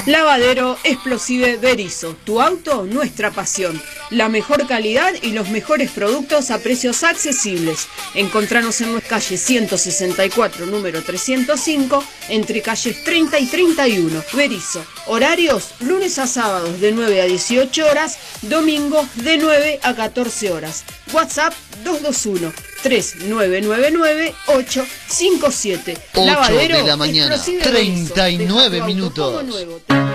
Lavadero Explosive Berisso, tu auto, nuestra pasión. La mejor calidad y los mejores productos a precios accesibles. Encontranos en nuestra calle 164, número 305, entre calles 30 y 31. Berisso. Horarios, lunes a sábados de 9 a 18 horas, domingos de 9 a 14 horas. WhatsApp 221-3999-857. 8 de la mañana, 39 minutos.